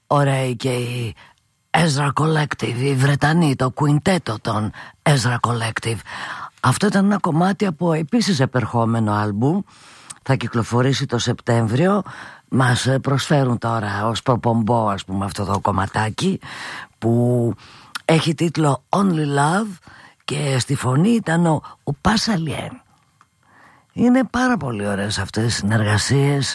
ωραίοι και οι Ezra Collective, οι Βρετανοί, το κουιντέτο των Ezra Collective. Αυτό ήταν ένα κομμάτι από επίσης επερχόμενο άλμπουμ. Θα κυκλοφορήσει το Σεπτέμβριο. Μας προσφέρουν τώρα ως προπομπό, ας πούμε, αυτό το κομματάκι που έχει τίτλο Only Love και στη φωνή ήταν ο Πασαλιέν. Είναι πάρα πολύ ωραίες αυτές οι συνεργασίες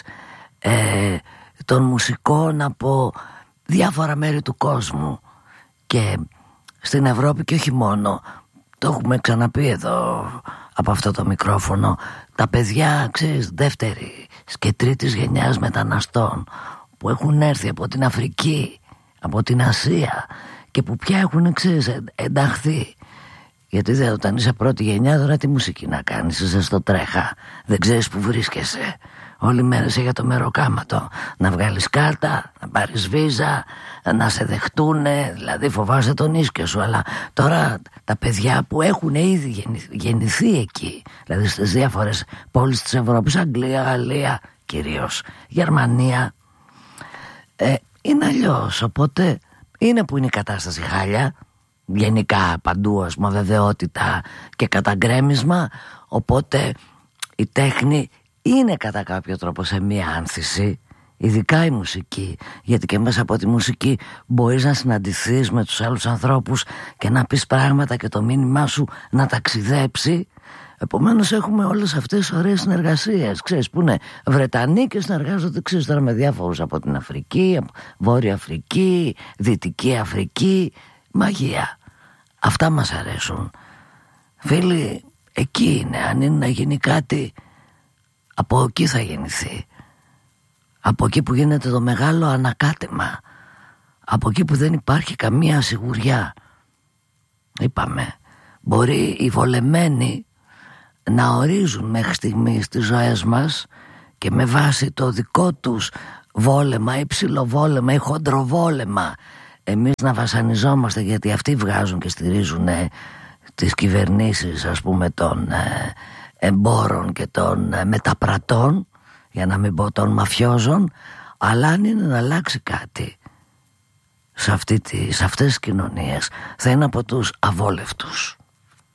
των μουσικών από διάφορα μέρη του κόσμου και στην Ευρώπη και όχι μόνο. Το έχουμε ξαναπεί εδώ από αυτό το μικρόφωνο. Τα παιδιά, ξέρεις, δεύτερης και τρίτης γενιάς μεταναστών που έχουν έρθει από την Αφρική, από την Ασία και που πια έχουν, ξέρεις, ενταχθεί. Γιατί όταν είσαι πρώτη γενιά, τώρα τι μουσική να κάνεις, είσαι στο τρέχα, δεν ξέρεις που βρίσκεσαι. Όλη μέρα είσαι για το μεροκάματο. Να βγάλεις κάρτα, να πάρεις βίζα, να σε δεχτούνε, δηλαδή φοβάσαι τον ίσκιο σου. Αλλά τώρα τα παιδιά που έχουν ήδη γεννηθεί εκεί, δηλαδή στις διάφορες πόλεις της Ευρώπης, Αγγλία, Γαλλία κυρίως, Γερμανία, είναι αλλιώς. Οπότε είναι που είναι η κατάσταση χάλια. Γενικά παντού, ας πούμε, βεβαιότητα και καταγκρέμισμα. Οπότε η τέχνη είναι κατά κάποιο τρόπο σε μία άνθηση, ειδικά η μουσική, γιατί και μέσα από τη μουσική μπορείς να συναντηθείς με τους άλλους ανθρώπους και να πεις πράγματα και το μήνυμά σου να ταξιδέψει. Επομένως έχουμε όλες αυτές τις ωραίες συνεργασίες, ξέρεις, που είναι Βρετανοί και συνεργάζονται, ξέρεις, τώρα με διάφορους από την Αφρική, από Βόρεια Αφρική, Δυτική Αφρική. Μαγεία. Αυτά μας αρέσουν. Φίλοι, εκεί είναι. Αν είναι να γίνει κάτι, από εκεί θα γεννηθεί. Από εκεί που γίνεται το μεγάλο ανακάτεμα. Από εκεί που δεν υπάρχει καμία σιγουριά. Είπαμε, μπορεί οι βολεμένοι να ορίζουν μέχρι στιγμής τις ζωές μας και με βάση το δικό τους βόλεμα ή ψιλοβόλεμα ή χοντροβόλεμα εμείς να βασανιζόμαστε, γιατί αυτοί βγάζουν και στηρίζουν τις κυβερνήσεις, ας πούμε, των εμπόρων και των μεταπρατών, για να μην πω των μαφιόζων. Αλλά αν είναι να αλλάξει κάτι σε αυτές τις κοινωνίες, θα είναι από τους αβόλευτους.